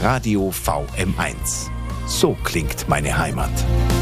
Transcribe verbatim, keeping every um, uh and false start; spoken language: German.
Radio V M eins. So klingt meine Heimat.